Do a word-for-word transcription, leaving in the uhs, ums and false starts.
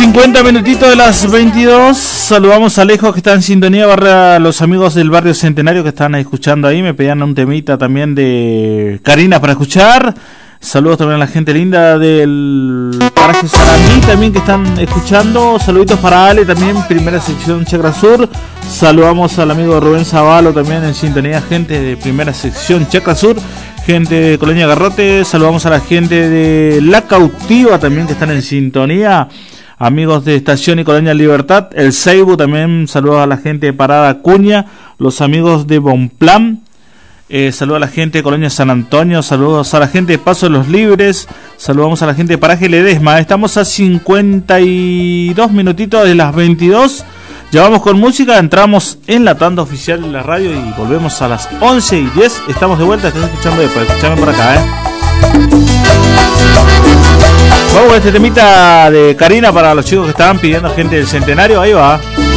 cincuenta minutitos de las veintidós. Saludamos a Alejo que está en sintonía, barra los amigos del barrio Centenario que están escuchando ahí. Me pedían un temita también de Karina para escuchar. Saludos también a la gente linda del paraje Sarandí también que están escuchando. Saluditos para Ale también, primera sección Chacra Sur. Saludamos al amigo Rubén Zavalo también en sintonía, gente de primera sección Chacra Sur. Gente de Colonia Garrote, saludamos a la gente de La Cautiva también que están en sintonía. Amigos de Estación y Colonia Libertad, el Seibu también, saludos a la gente de Parada Acuña, los amigos de Bonplan, eh, saludos a la gente de Colonia San Antonio, saludos a la gente de Paso de los Libres, saludamos a la gente de Paraje Ledesma. Estamos a cincuenta y dos minutitos de las veintidós. Ya vamos con música, entramos en la tanda oficial de la radio y volvemos a las once y diez. Estamos de vuelta, estás escuchando después, escuchame por acá, ¿eh? Vamos con este temita de Karina para los chicos que estaban pidiendo, gente del Centenario, ahí va.